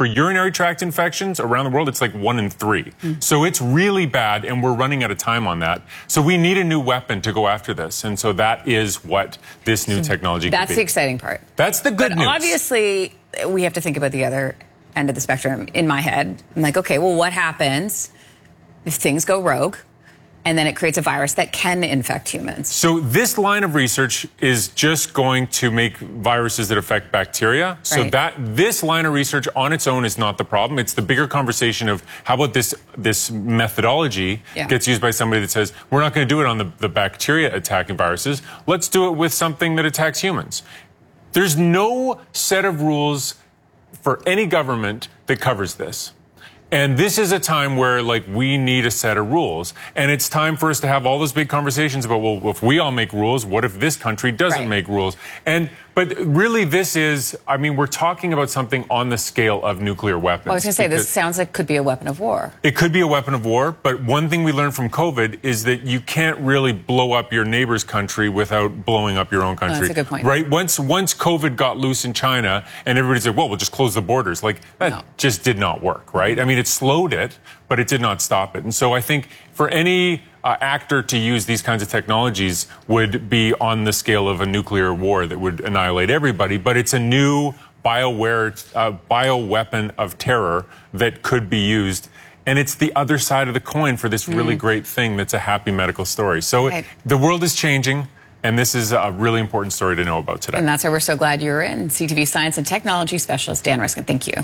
for urinary tract infections around the world, it's like 1 in 3. So it's really bad, and we're running out of time on that. So we need a new weapon to go after this. And so that is what this new technology could be. That's the exciting part. That's the good news. Obviously, we have to think about the other end of the spectrum. In my head, I'm like, okay, well, what happens if things go rogue and then it creates a virus that can infect humans? So this line of research is just going to make viruses that affect bacteria. So this line of research on its own is not the problem. It's the bigger conversation of how about this methodology gets used by somebody that says, we're not going to do it on the bacteria attacking viruses. Let's do it with something that attacks humans. There's no set of rules for any government that covers this. And this is a time where, like, we need a set of rules. And it's time for us to have all those big conversations about, well, if we all make rules, what if this country doesn't make rules? But really, this is, I mean, we're talking about something on the scale of nuclear weapons. Well, I was going to say, this sounds like it could be a weapon of war. It could be a weapon of war, but one thing we learned from COVID is that you can't really blow up your neighbor's country without blowing up your own country. That's a good point. Right? Once COVID got loose in China, and everybody said, well, we'll just close the borders. Like, that just did not work, right? I mean, it slowed it, but it did not stop it. And so I think for any actor to use these kinds of technologies would be on the scale of a nuclear war that would annihilate everybody. But it's a new bioweapon of terror that could be used. And it's the other side of the coin for this really great thing that's a happy medical story. So the world is changing. And this is a really important story to know about today. And that's why we're so glad you're in. CTV Science and Technology Specialist Dan Riskin, thank you.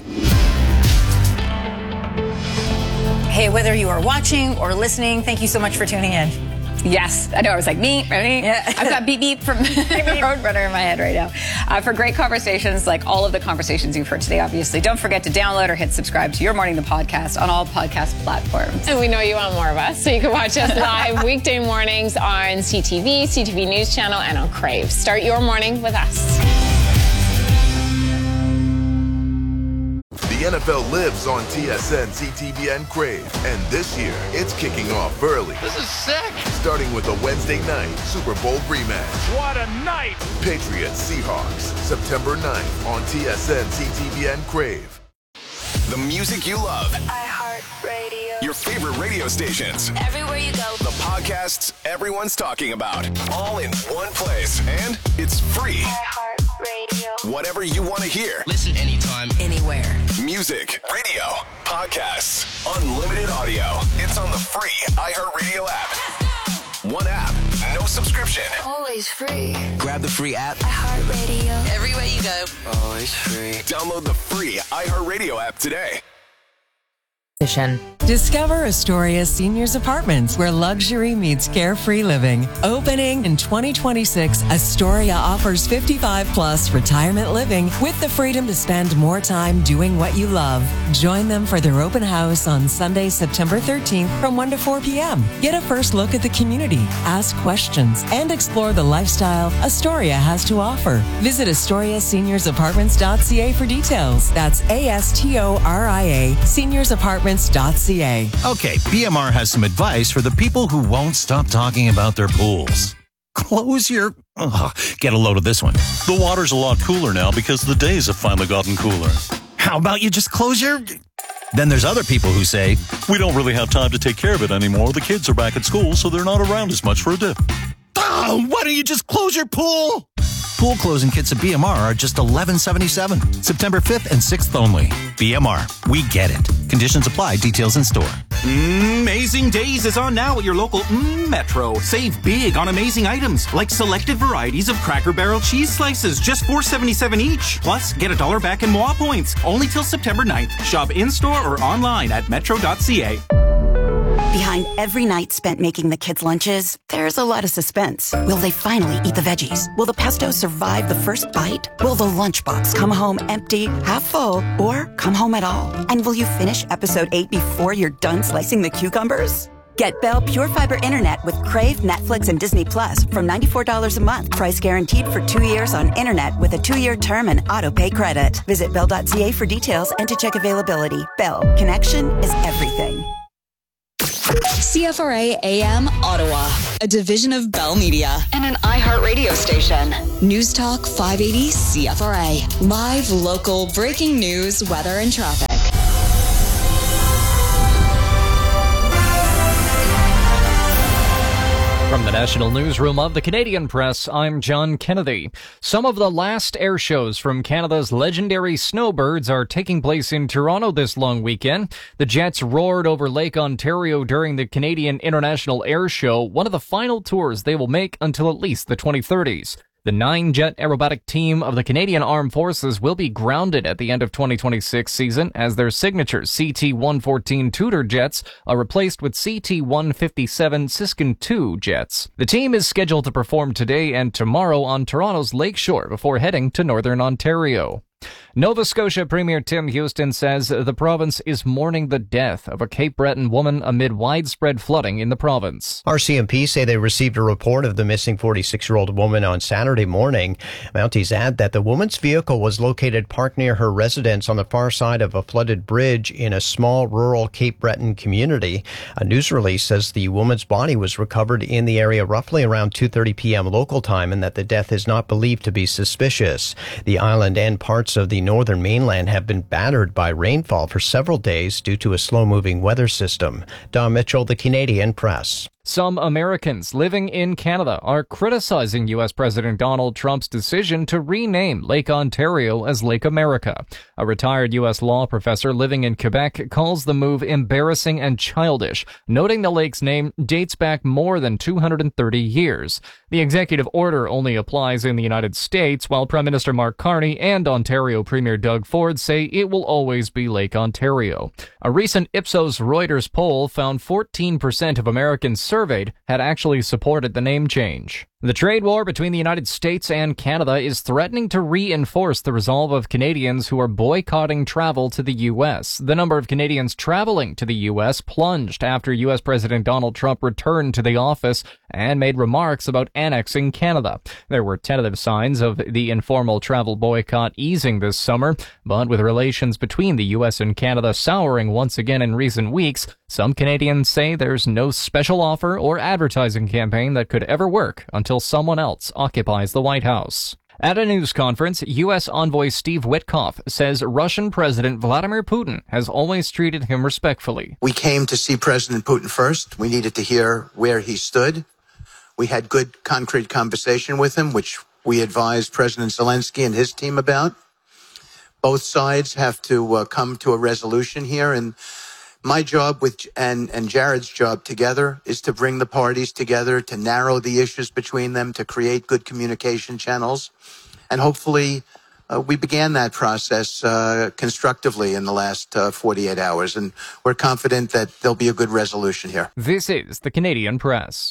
Hey, whether you are watching or listening, thank you so much for tuning in. Yes, I know. I was like, me. Yeah. I've got beep beep from Roadrunner in my head right now. For great conversations, like all of the conversations you've heard today, obviously. Don't forget to download or hit subscribe to Your Morning the Podcast on all podcast platforms. And we know you want more of us, so you can watch us live weekday mornings on CTV, CTV News Channel, and on Crave. Start your morning with us. The NFL lives on TSN, CTV, and Crave. And this year, it's kicking off early. This is sick. Starting with a Wednesday night Super Bowl rematch. What a night. Patriots Seahawks, September 9th on TSN, CTV, and Crave. The music you love. iHeartRadio. Your favorite radio stations. Everywhere you go. The podcasts everyone's talking about. All in one place. And it's free. iHeartRadio. Whatever you want to hear. Listen anytime, anywhere. Music, radio, podcasts, unlimited audio. It's on the free iHeartRadio app. One app, no subscription. Always free. grab the free app. iHeartRadio. Everywhere you go. Always free. Download the free iHeartRadio app today. Discover Astoria Seniors Apartments, where luxury meets carefree living. Opening in 2026, Astoria offers 55-plus retirement living with the freedom to spend more time doing what you love. Join them for their open house on Sunday, September 13th from 1 to 4 p.m. Get a first look at the community, ask questions, and explore the lifestyle Astoria has to offer. Visit AstoriaSeniorsApartments.ca for details. That's ASTORIA, SeniorsApartments.ca. Okay, BMR has some advice for the people who won't stop talking about their pools. Close your... get a load of this one. The water's a lot cooler now because the days have finally gotten cooler. How about you just close your... Then there's other people who say, we don't really have time to take care of it anymore. The kids are back at school, so they're not around as much for a dip. Oh, why don't you just close your pool? Pool closing kits at BMR are just $11.77. September 5th and 6th only. BMR, we get it. Conditions apply. Details in store. Amazing Days is on now at your local Metro. Save big on amazing items like selected varieties of Cracker Barrel cheese slices, just $4.77 each. Plus, get $1 back in MOA points. Only till September 9th. Shop in-store or online at metro.ca. Behind every night spent making the kids' lunches, there's a lot of suspense. Will they finally eat the veggies? Will the pesto survive the first bite? Will the lunchbox come home empty, half full, or come home at all? And will you finish episode 8 before you're done slicing the cucumbers? Get Bell Pure Fiber Internet with Crave, Netflix, and Disney Plus from $94 a month. Price guaranteed for 2 years on internet with a 2-year term and auto-pay credit. Visit Bell.ca for details and to check availability. Bell, connection is everything. CFRA AM Ottawa, a division of Bell Media and an iHeartRadio station. News Talk 580 CFRA. Live, local, breaking news, weather, and traffic. From the National Newsroom of the Canadian Press, I'm John Kennedy. Some of the last air shows from Canada's legendary snowbirds are taking place in Toronto this long weekend. The jets roared over Lake Ontario during the Canadian International Air Show, one of the final tours they will make until at least the 2030s. The 9-jet aerobatic team of the Canadian Armed Forces will be grounded at the end of 2026 season as their signature CT-114 Tudor jets are replaced with CT-157 Siskin II jets. The team is scheduled to perform today and tomorrow on Toronto's Lakeshore before heading to Northern Ontario. Nova Scotia Premier Tim Houston says the province is mourning the death of a Cape Breton woman amid widespread flooding in the province. RCMP say they received a report of the missing 46-year-old woman on Saturday morning. Mounties add that the woman's vehicle was located parked near her residence on the far side of a flooded bridge in a small rural Cape Breton community. A news release says the woman's body was recovered in the area roughly around 2:30 p.m. local time and that the death is not believed to be suspicious. The island and parts of the northern mainland have been battered by rainfall for several days due to a slow-moving weather system. Don Mitchell, The Canadian Press. Some Americans living in Canada are criticizing U.S. President Donald Trump's decision to rename Lake Ontario as Lake America. A retired U.S. law professor living in Quebec calls the move embarrassing and childish, noting the lake's name dates back more than 230 years. The executive order only applies in the United States, while Prime Minister Mark Carney and Ontario Premier Doug Ford say it will always be Lake Ontario. A recent Ipsos Reuters poll found 14% of Americans surveyed had actually supported the name change. The trade war between the United States and Canada is threatening to reinforce the resolve of Canadians who are boycotting travel to the U.S. The number of Canadians traveling to the U.S. plunged after U.S. President Donald Trump returned to the office and made remarks about annexing Canada. There were tentative signs of the informal travel boycott easing this summer, but with relations between the U.S. and Canada souring once again in recent weeks, some Canadians say there's no special offer or advertising campaign that could ever work until someone else occupies the White House. At a news conference, U.S. envoy Steve Witkoff says Russian President Vladimir Putin has always treated him respectfully. We came to see President Putin first. We needed to hear where he stood. We had good, concrete conversation with him, which we advised President Zelensky and his team about. Both sides have to come to a resolution here, and my job and Jared's job together is to bring the parties together, to narrow the issues between them, to create good communication channels. And hopefully we began that process constructively in the last 48 hours. And we're confident that there'll be a good resolution here. This is the Canadian Press.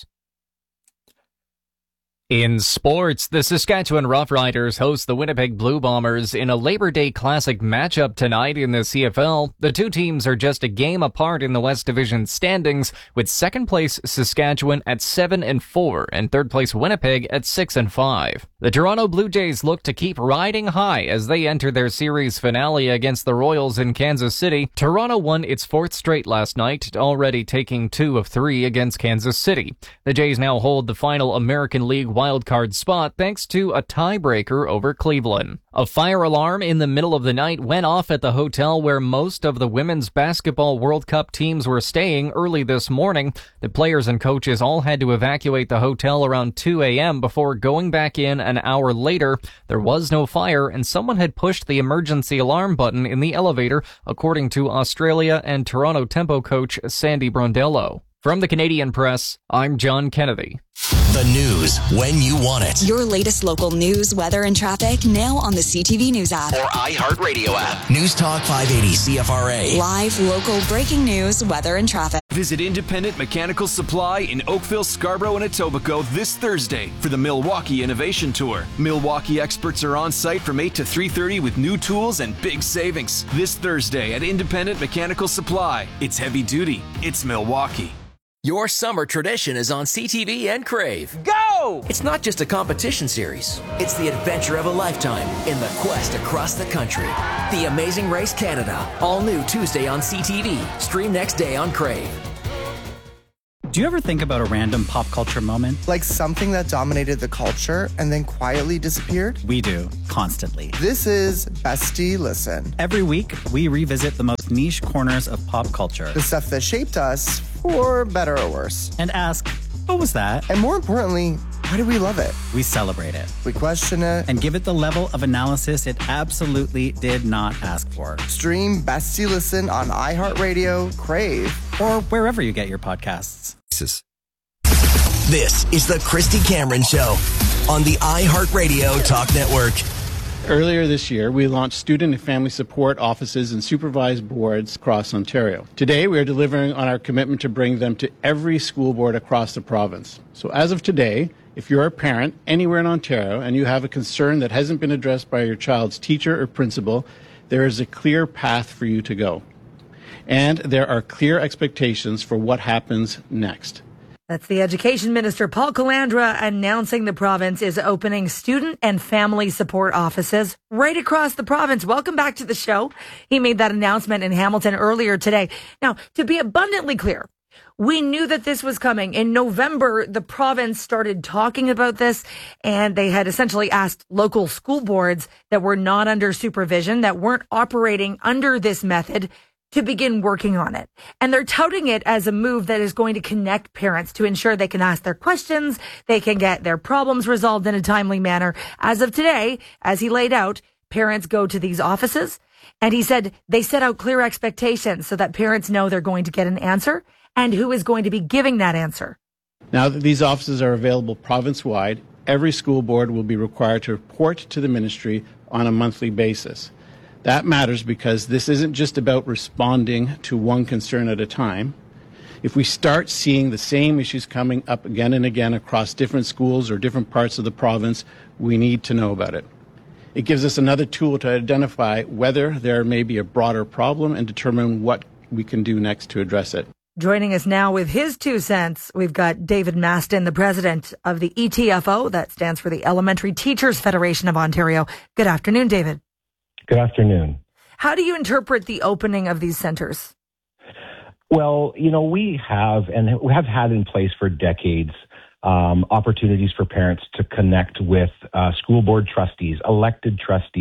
In sports, the Saskatchewan Roughriders host the Winnipeg Blue Bombers in a Labor Day Classic matchup tonight in the CFL. The two teams are just a game apart in the West Division standings, with second-place Saskatchewan at 7-4 and third-place Winnipeg at 6-5. The Toronto Blue Jays look to keep riding high as they enter their series finale against the Royals in Kansas City. Toronto won its fourth straight last night, already taking 2 of 3 against Kansas City. The Jays now hold the final American League wildcard spot thanks to a tiebreaker over Cleveland. A fire alarm in the middle of the night went off at the hotel where most of the Women's Basketball World Cup teams were staying early this morning. The players and coaches all had to evacuate the hotel around 2 a.m. before going back in an hour later. There was no fire, and someone had pushed the emergency alarm button in the elevator, according to Australia and Toronto Tempo coach Sandy Brondello. From the Canadian Press, I'm John Kennedy. The news when you want it. Your latest local news, weather, and traffic now on the CTV News app. Or iHeartRadio app. News Talk 580 CFRA. Live, local, breaking news, weather, and traffic. Visit Independent Mechanical Supply in Oakville, Scarborough, and Etobicoke this Thursday for the Milwaukee Innovation Tour. Milwaukee experts are on site from 8 to 3:30 with new tools and big savings. This Thursday at Independent Mechanical Supply. It's heavy duty. It's Milwaukee. Your summer tradition is on CTV and Crave. Go! It's not just a competition series. It's the adventure of a lifetime in the quest across the country. The Amazing Race Canada. All new Tuesday on CTV. Stream next day on Crave. Do you ever think about a random pop culture moment? Like something that dominated the culture and then quietly disappeared? We do, constantly. This is Bestie Listen. Every week, we revisit the most niche corners of pop culture. The stuff that shaped us, for better or worse. And ask, What was that? And more importantly, why do we love it? We celebrate it. We question it. And give it the level of analysis it absolutely did not ask for. Stream Bestie Listen on iHeartRadio, Crave, or wherever you get your podcasts. This is the Christy Cameron Show on the iHeartRadio Talk Network. Earlier this year, we launched student and family support offices and supervised boards across Ontario. Today, we are delivering on our commitment to bring them to every school board across the province. So as of today, if you're a parent anywhere in Ontario and you have a concern that hasn't been addressed by your child's teacher or principal, there is a clear path for you to go. And there are clear expectations for what happens next. That's the Education Minister, Paul Calandra, announcing the province is opening student and family support offices right across the province. Welcome back to the show. He made that announcement in Hamilton earlier today. Now, to be abundantly clear, we knew that this was coming. In November, the province started talking about this, and they had essentially asked local school boards that were not under supervision, that weren't operating under this method, to begin working on it. And they're touting it as a move that is going to connect parents to ensure they can ask their questions, they can get their problems resolved in a timely manner. As of today, as he laid out, parents go to these offices, and he said they set out clear expectations so that parents know they're going to get an answer and who is going to be giving that answer. Now that these offices are available province-wide, every school board will be required to report to the ministry on a monthly basis. That matters because this isn't just about responding to one concern at a time. If we start seeing the same issues coming up again and again across different schools or different parts of the province, we need to know about it. It gives us another tool to identify whether there may be a broader problem and determine what we can do next to address it. Joining us now with his 2 cents, we've got David Maston, the president of the ETFO, that stands for the Elementary Teachers Federation of Ontario. Good afternoon, David. Good afternoon. How do you interpret the opening of these centers? Well, we have had in place for decades opportunities for parents to connect with school board trustees, elected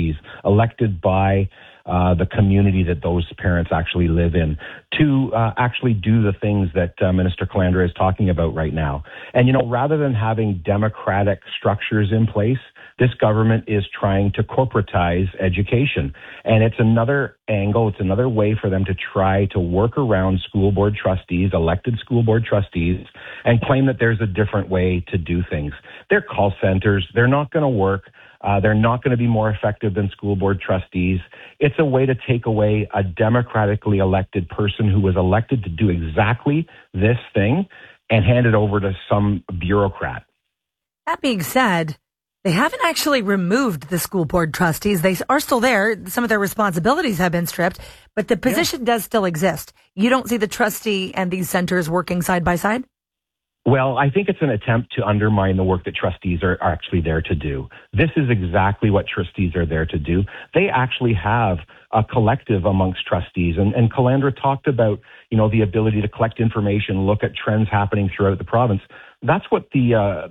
by the community that those parents actually live in, to actually do the things that Minister Calandra is talking about right now. And, rather than having democratic structures in place, this government is trying to corporatize education. And it's another angle, it's another way for them to try to work around school board trustees, elected school board trustees, and claim that there's a different way to do things. They're call centers. They're not going to work. They're not going to be more effective than school board trustees. It's a way to take away a democratically elected person who was elected to do exactly this thing and hand it over to some bureaucrat. That being said, they haven't actually removed the school board trustees. They are still there. Some of their responsibilities have been stripped, but the position does still exist. You don't see the trustee and these centers working side by side? Well, I think it's an attempt to undermine the work that trustees are actually there to do. This is exactly what trustees are there to do. They actually have a collective amongst trustees. And Calandra talked about, the ability to collect information, look at trends happening throughout the province. That's what the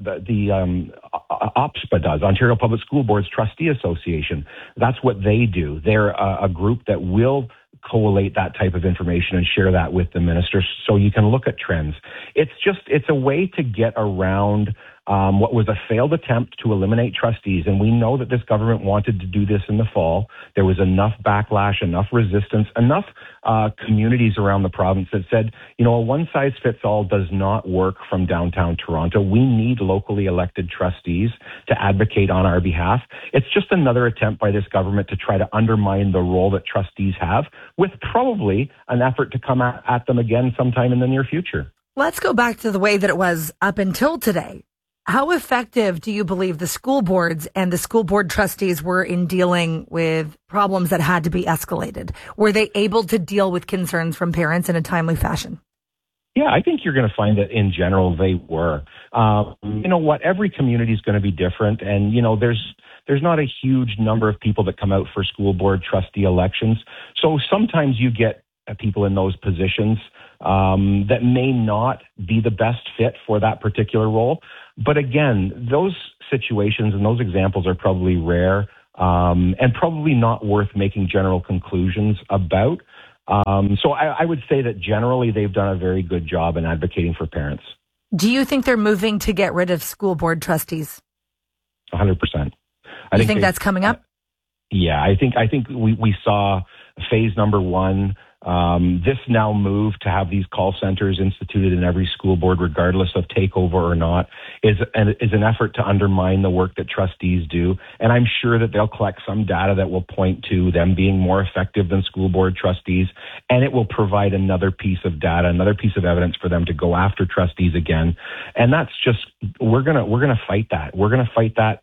OPSPA does, Ontario Public School Boards Trustee Association. That's what they do. They're a group that will collate that type of information and share that with the minister so you can look at trends. It's a way to get around what was a failed attempt to eliminate trustees. And we know that this government wanted to do this in the fall. There was enough backlash, enough resistance, enough communities around the province that said, a one-size-fits-all does not work from downtown Toronto. We need locally elected trustees to advocate on our behalf. It's just another attempt by this government to try to undermine the role that trustees have, with probably an effort to come at them again sometime in the near future. Let's go back to the way that it was up until today. How effective do you believe the school boards and the school board trustees were in dealing with problems that had to be escalated? Were they able to deal with concerns from parents in a timely fashion? Yeah, I think you're going to find that in general they were. Every community is going to be different. And, there's not a huge number of people that come out for school board trustee elections. So sometimes you get people in those positions that may not be the best fit for that particular role. But again, those situations and those examples are probably rare and probably not worth making general conclusions about. So I would say that generally they've done a very good job in advocating for parents. Do you think they're moving to get rid of school board trustees? 100%. You think that's coming up? Yeah, I think we saw phase number one. This now move to have these call centers instituted in every school board, regardless of takeover or not, is an effort to undermine the work that trustees do. And I'm sure that they'll collect some data that will point to them being more effective than school board trustees. And it will provide another piece of data, another piece of evidence for them to go after trustees again. And that's just, we're gonna fight that. We're gonna fight that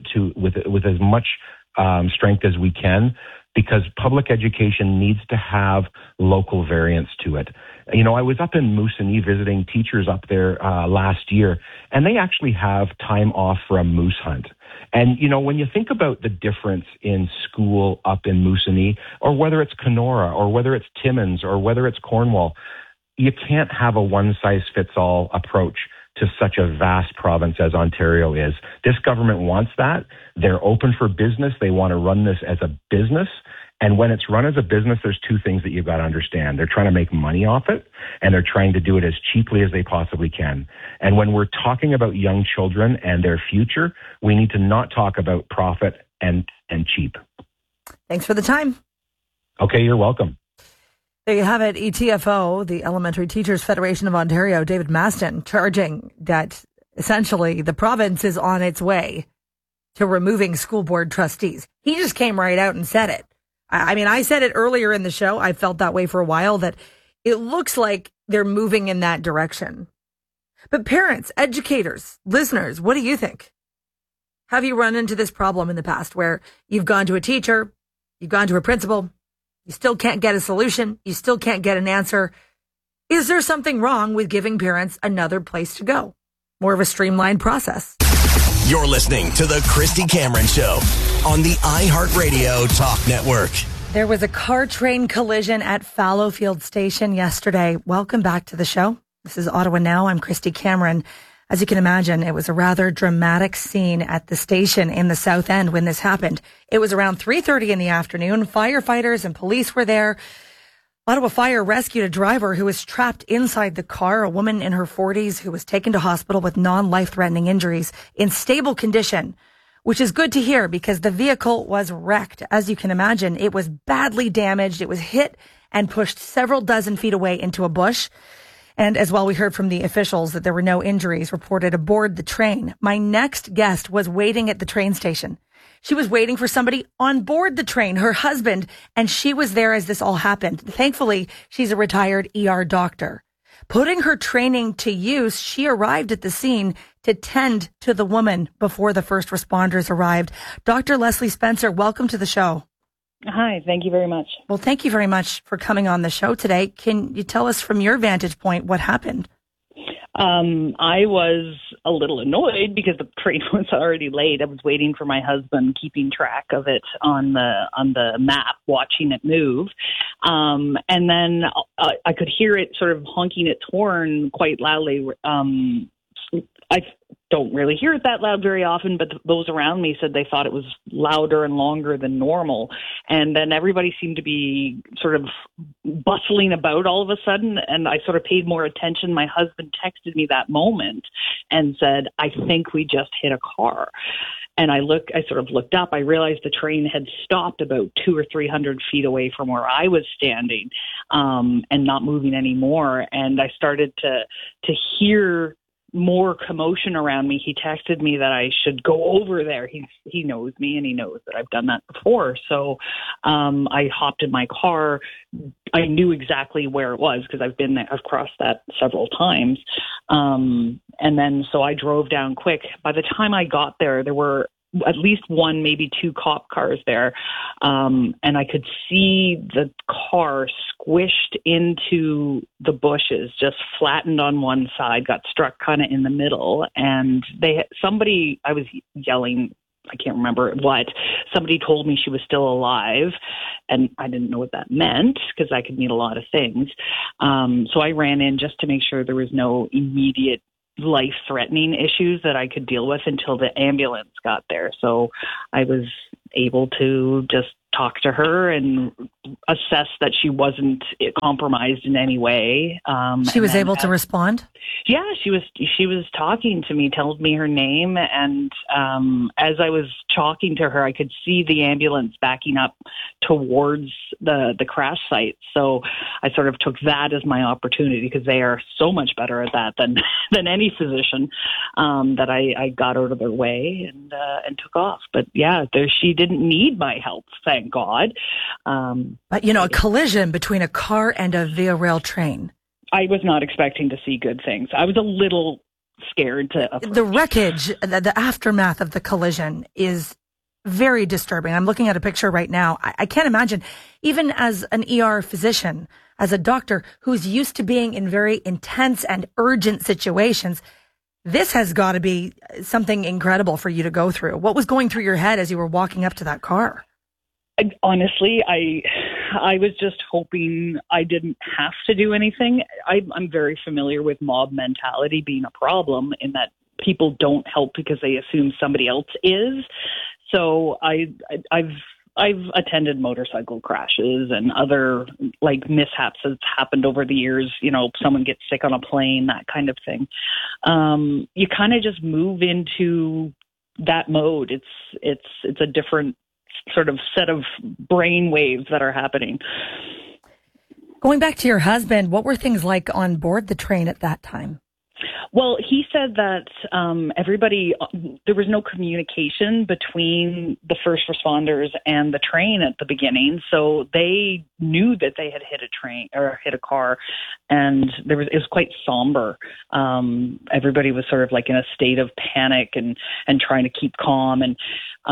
with as much strength as we can, because public education needs to have local variance to it. You know, I was up in Moosonee visiting teachers up there last year, and they actually have time off for a moose hunt. And, you know, when you think about the difference in school up in Moosonee, or whether it's Kenora, or whether it's Timmins, or whether it's Cornwall, you can't have a one-size-fits-all approach to such a vast province as Ontario is. This government wants that. They're open for business. They want to run this as a business. And when it's run as a business, there's two things that you've got to understand. They're trying to make money off it, and they're trying to do it as cheaply as they possibly can. And when we're talking about young children and their future, we need to not talk about profit and cheap. Thanks for the time. Okay, you're welcome. There you have it. ETFO, the Elementary Teachers Federation of Ontario, David Maston, charging that essentially the province is on its way to removing school board trustees. He just came right out and said it. I mean, I said it earlier in the show. I felt that way for a while, that it looks like they're moving in that direction. But parents, educators, listeners, what do you think? Have you run into this problem in the past where you've gone to a teacher, you've gone to a principal, you still can't get a solution, you still can't get an answer? Is there something wrong with giving parents another place to go? More of a streamlined process. You're listening to The Christy Cameron Show on the iHeartRadio Talk Network. There was a car train collision at Fallowfield Station yesterday. Welcome back to the show. This is Ottawa Now. I'm Christy Cameron. As you can imagine, it was a rather dramatic scene at the station in the South End when this happened. It was around 3:30 in the afternoon. Firefighters and police were there. Ottawa Fire rescued a driver who was trapped inside the car, a woman in her 40s who was taken to hospital with non-life-threatening injuries in stable condition, which is good to hear because the vehicle was wrecked. As you can imagine, it was badly damaged. It was hit and pushed several dozen feet away into a bush. And as well, we heard from the officials that there were no injuries reported aboard the train. My next guest was waiting at the train station. She was waiting for somebody on board the train, her husband, and she was there as this all happened. Thankfully, she's a retired ER doctor. Putting her training to use, she arrived at the scene to tend to the woman before the first responders arrived. Dr. Leslie Spencer, welcome to the show. Hi, thank you very much. Well, thank you very much for coming on the show today. Can you tell us from your vantage point what happened? I was a little annoyed because the train was already late. I was waiting for my husband, keeping track of it on the map, watching it move. And then I could hear it sort of honking its horn quite loudly. I don't really hear it that loud very often, but those around me said they thought it was louder and longer than normal. And then everybody seemed to be sort of bustling about all of a sudden, and I sort of paid more attention. My husband texted me that moment and said, "I think we just hit a car." And I sort of looked up. I realized the train had stopped about 200 or 300 feet away from where I was standing, and not moving anymore. And I started to hear more commotion around me. He texted me that I should go over there. He knows me, and he knows that I've done that before. So I hopped in my car. I knew exactly where it was because I've been there. I've crossed that several times. And then so I drove down quick. By the time I got there, there were at least one, maybe two cop cars there. And I could see the car squished into the bushes, just flattened on one side, got struck kind of in the middle. And I was yelling, I can't remember what, somebody told me she was still alive. And I didn't know what that meant because that could mean a lot of things. So I ran in just to make sure there was no immediate life-threatening issues that I could deal with until the ambulance got there. So I was able to just talk to her and assess that she wasn't compromised in any way. She was able to respond? Yeah, she was talking to me, told me her name, and as I was talking to her, I could see the ambulance backing up towards the crash site. So I sort of took that as my opportunity, because they are so much better at that than any physician, that I got out of their way and took off. But yeah, she didn't need my help, thank God. But a collision between a car and a Via Rail train. I was not expecting to see good things. I was a little scared to approach. The wreckage, the aftermath of the collision is very disturbing. I'm looking at a picture right now. I can't imagine, even as an ER physician, as a doctor who's used to being in very intense and urgent situations, this has got to be something incredible for you to go through. What was going through your head as you were walking up to that car? Honestly, I was just hoping I didn't have to do anything. I'm very familiar with mob mentality being a problem, in that people don't help because they assume somebody else is. So I've attended motorcycle crashes and other mishaps that's happened over the years. Someone gets sick on a plane, that kind of thing. You kind of just move into that mode. It's a different sort of set of brain waves that are happening. Going back to your husband, what were things like on board the train at that time? Well, he said that there was no communication between the first responders and the train at the beginning. So they knew that they had hit a train or hit a car, and it was quite somber. Everybody was sort of in a state of panic and trying to keep calm. And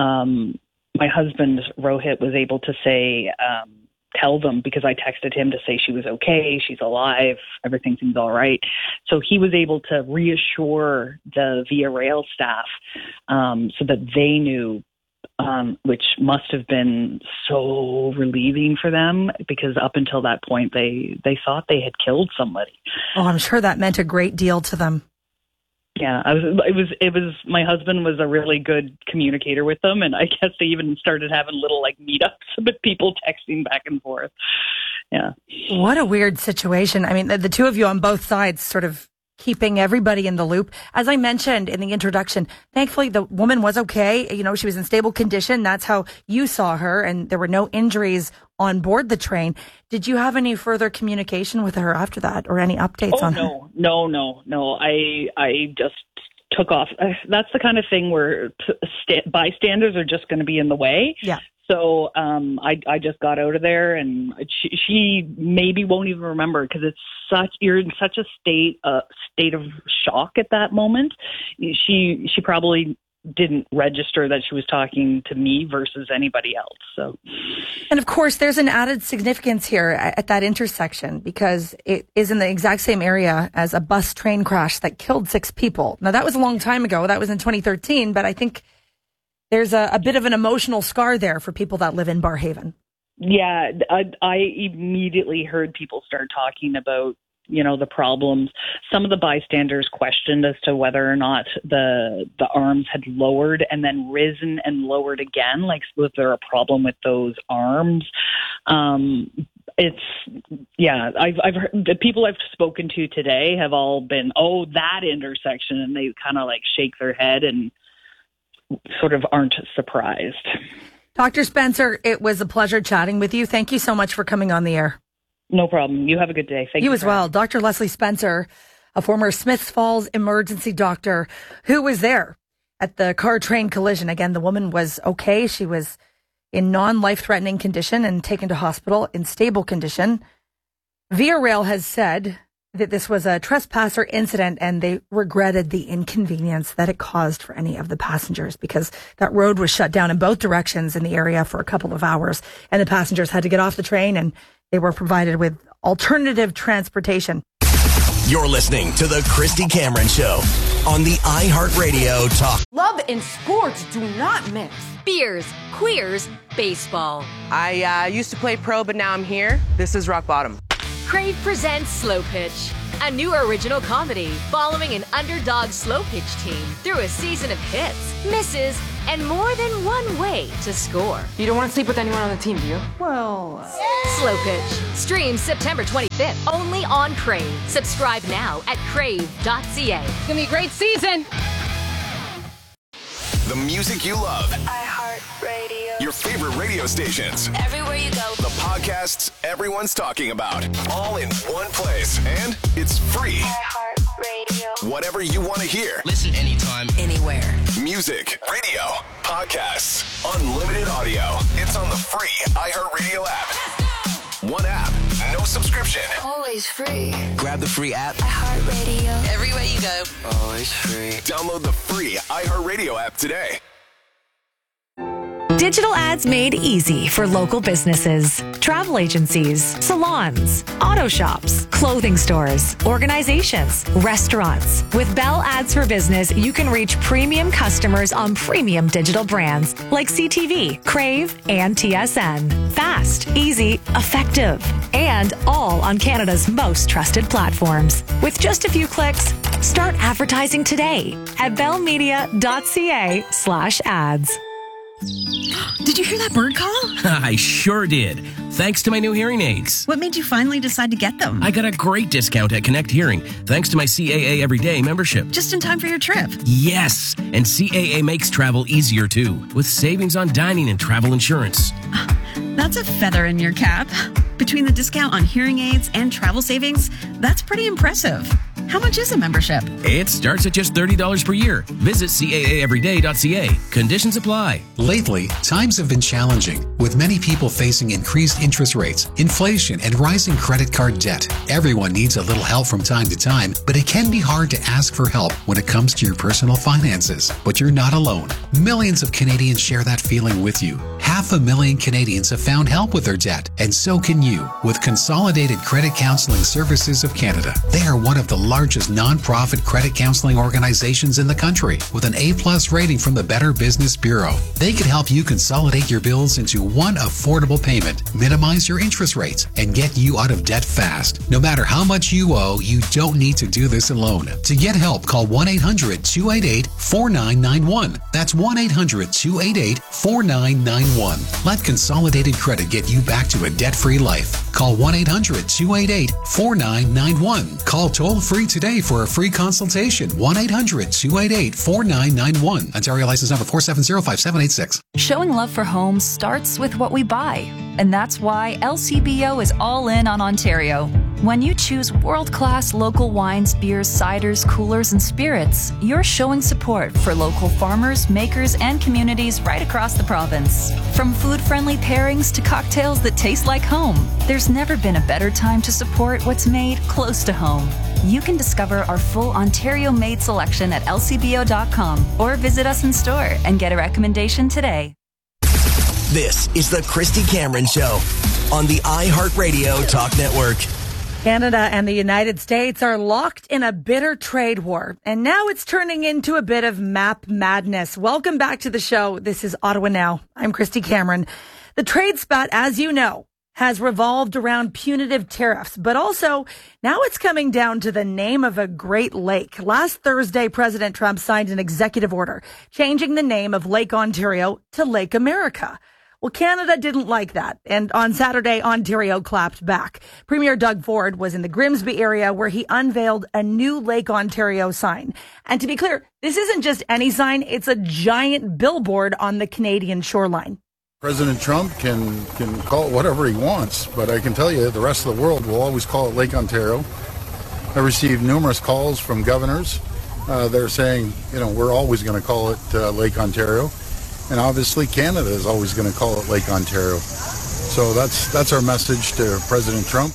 my husband, Rohit, was able to say, tell them, because I texted him to say she was okay, she's alive, everything seems all right. So he was able to reassure the Via Rail staff so that they knew, which must have been so relieving for them, because up until that point, they thought they had killed somebody. Oh, I'm sure that meant a great deal to them. Yeah, it was. My husband was a really good communicator with them, and I guess they even started having little meetups with people texting back and forth. Yeah. What a weird situation. I mean, the two of you on both sides sort of keeping everybody in the loop. As I mentioned in the introduction, thankfully the woman was okay. She was in stable condition. That's how you saw her, and there were no injuries on board the train. Did you have any further communication with her after that, or any updates on her? No. I just took off. That's the kind of thing where bystanders are just going to be in the way. Yeah. So I just got out of there, and she maybe won't even remember, because you're in such a state of shock at that moment. She probably didn't register that she was talking to me versus anybody else. So, and of course, there's an added significance here at that intersection, because it is in the exact same area as a bus train crash that killed 6 people. Now, that was a long time ago. That was in 2013, but I think there's a bit of an emotional scar there for people that live in Barrhaven. Yeah, I immediately heard people start talking about, the problems. Some of the bystanders questioned as to whether or not the arms had lowered and then risen and lowered again. Was there a problem with those arms? I've heard the people I've spoken to today have all been, that intersection, and they kind of shake their head and sort of aren't surprised. Dr. Spencer, it was a pleasure chatting with you. Thank you so much for coming on the air. No problem. You have a good day. Thank you. You as well. Dr. Leslie Spencer, a former Smiths Falls emergency doctor who was there at the car train collision. Again, the woman was okay. She was in non-life-threatening condition and taken to hospital in stable condition. Via Rail has said that this was a trespasser incident, and they regretted the inconvenience that it caused for any of the passengers, because that road was shut down in both directions in the area for a couple of hours, and the passengers had to get off the train, and they were provided with alternative transportation. You're listening to the Christy Cameron Show on the iHeartRadio Talk. Love and sports do not mix. Beers, queers, baseball. I used to play pro, but now I'm here. This is rock bottom. Crave presents Slow Pitch, a new original comedy following an underdog slow pitch team through a season of hits, misses, and more than one way to score. You don't want to sleep with anyone on the team, do you? Well, Slow Pitch. Streams September 25th only on Crave. Subscribe now at crave.ca. It's going to be a great season. The music you love. iHeartRadio. Your favorite radio stations. Everywhere you go. The podcasts everyone's talking about. All in one place. And it's free. iHeartRadio. Whatever you want to hear. Listen anytime, anywhere. Music, radio, podcasts, unlimited audio. It's on the free iHeartRadio app. One app, no subscription. Always free. Grab the free app. iHeartRadio. Everywhere you go. Always free. Download the free iHeartRadio app today. Digital ads made easy for local businesses, travel agencies, salons, auto shops, clothing stores, organizations, restaurants. With Bell Ads for Business, you can reach premium customers on premium digital brands like CTV, Crave, and TSN. Fast, easy, effective, and all on Canada's most trusted platforms. With just a few clicks, start advertising today at bellmedia.ca/ads. Did you hear that bird call? I sure did. Thanks to my new hearing aids. What made you finally decide to get them? I got a great discount at Connect Hearing, thanks to my CAA Everyday membership. Just in time for your trip. Yes, and CAA makes travel easier too, with savings on dining and travel insurance. That's a feather in your cap. Between the discount on hearing aids and travel savings, that's pretty impressive. How much is a membership? It starts at just $30 per year. Visit CAAeveryday.ca. Conditions apply. Lately, times have been challenging, with many people facing increased interest rates, inflation, and rising credit card debt. Everyone needs a little help from time to time, but it can be hard to ask for help when it comes to your personal finances. But you're not alone. Millions of Canadians share that feeling with you. 500,000 Canadians have found help with their debt, and so can you with Consolidated Credit Counseling Services of Canada. They are one of the largest non-profit credit counseling organizations in the country with an A+ rating from the Better Business Bureau. They can help you consolidate your bills into one affordable payment, minimize your interest rates, and get you out of debt fast. No matter how much you owe, you don't need to do this alone. To get help, call 1-800-288-4991. That's 1-800-288-4991. Let Consolidated Credit get you back to a debt-free life. Call 1-800-288-4991. Call toll-free today for a free consultation. 1-800-288-4991. Ontario license number 4705786. Showing love for homes starts with what we buy. And that's why LCBO is all in on Ontario. When you choose world-class local wines, beers, ciders, coolers, and spirits, you're showing support for local farmers, makers, and communities right across the province. From food-friendly pairings to cocktails that taste like home, there's never been a better time to support what's made close to home. You can discover our full Ontario-made selection at lcbo.com or visit us in store and get a recommendation today. This is the Christy Cameron Show on the iHeartRadio Talk Network. Canada and the United States are locked in a bitter trade war, and now it's turning into a bit of map madness. Welcome back to the show. This is Ottawa Now. I'm Christy Cameron. The trade spat, as you know, has revolved around punitive tariffs, but also now it's coming down to the name of a Great Lake. Last Thursday, President Trump signed an executive order changing the name of Lake Ontario to Lake America. Well, Canada didn't like that, and on Saturday, Ontario clapped back. Premier Doug Ford was in the Grimsby area where he unveiled a new Lake Ontario sign. And to be clear, this isn't just any sign, it's a giant billboard on the Canadian shoreline. President Trump can call it whatever he wants, but I can tell you the rest of the world will always call it Lake Ontario. I received numerous calls from governors. They're saying, we're always going to call it Lake Ontario. And obviously Canada is always going to call it Lake Ontario. So that's our message to President Trump.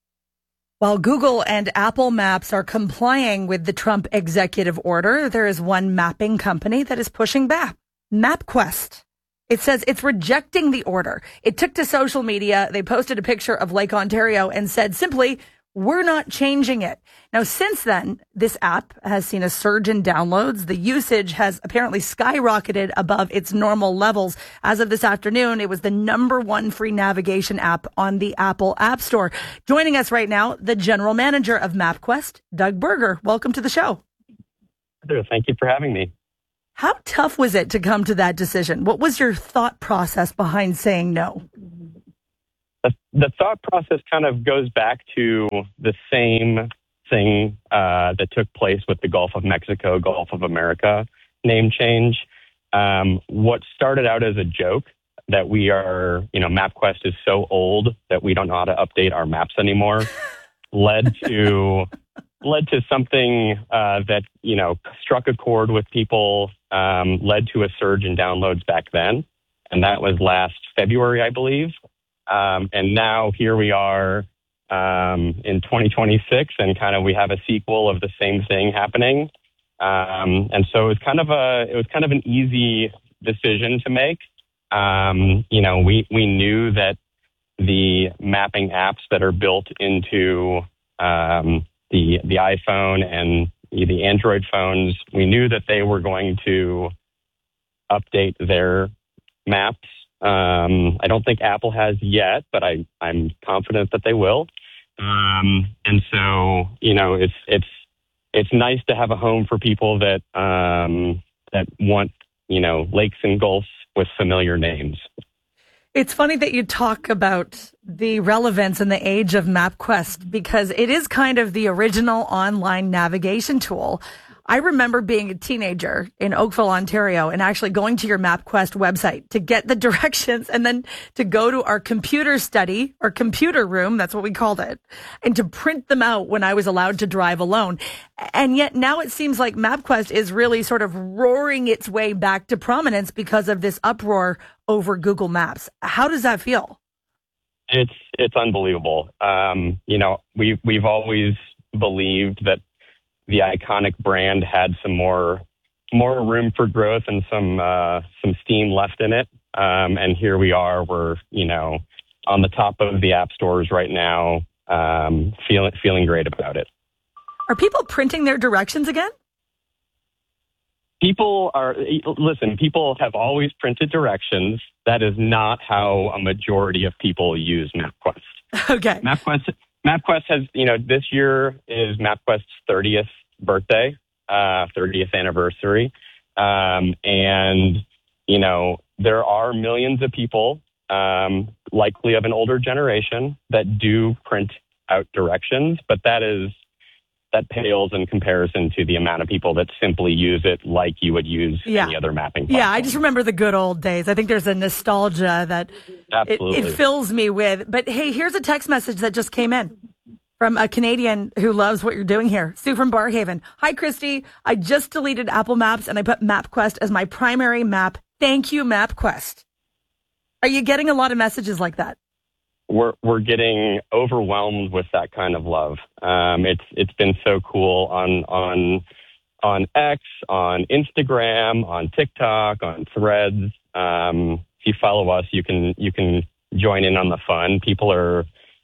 While Google and Apple Maps are complying with the Trump executive order, there is one mapping company that is pushing back. MapQuest. It says it's rejecting the order. It took to social media. They posted a picture of Lake Ontario and said simply, we're not changing it. Now, since then, this app has seen a surge in downloads. The usage has apparently skyrocketed above its normal levels. As of this afternoon, it was the #1 free navigation app on the Apple App Store. Joining us right now, the general manager of MapQuest, Doug Berger. Welcome to the show. Thank you for having me. How tough was it to come to that decision? What was your thought process behind saying no? The thought process kind of goes back to the same thing that took place with the Gulf of Mexico, Gulf of America name change. What started out as a joke that we are, MapQuest is so old that we don't know how to update our maps anymore, led to something that, struck a chord with people, led to a surge in downloads back then. And that was last February, I believe. And now here we are in 2026, and we have a sequel of the same thing happening. And so it was kind of an easy decision to make. We knew that the mapping apps that are built into the iPhone and the Android phones, we knew that they were going to update their maps. I don't think Apple has yet, but I'm confident that they will. And so, it's nice to have a home for people that want, lakes and gulfs with familiar names. It's funny that you talk about the relevance and the age of MapQuest, because it is kind of the original online navigation tool. I remember being a teenager in Oakville, Ontario, and actually going to your MapQuest website to get the directions and then to go to our computer study or computer room, that's what we called it, and to print them out when I was allowed to drive alone. And yet now it seems like MapQuest is really sort of roaring its way back to prominence because of this uproar over Google Maps. How does that feel? It's unbelievable. We've always believed that the iconic brand had some more room for growth and some steam left in it. And here we are. We're on the top of the app stores right now, feeling great about it. Are people printing their directions again? People have always printed directions. That is not how a majority of people use MapQuest. Okay. MapQuest has, this year is MapQuest's 30th birthday, 30th anniversary. And, there are millions of people, likely of an older generation, that do print out directions, but that pales in comparison to the amount of people that simply use it like you would use any other mapping platform. Yeah, I just remember the good old days. I think there's a nostalgia that it fills me with. But hey, here's a text message that just came in from a Canadian who loves what you're doing here. Sue from Barhaven. Hi, Christy. I just deleted Apple Maps and I put MapQuest as my primary map. Thank you, MapQuest. Are you getting a lot of messages like that? We're getting overwhelmed with that kind of love. It's been so cool on X, on Instagram, on TikTok, on Threads. If you follow us, you can join in on the fun. People are,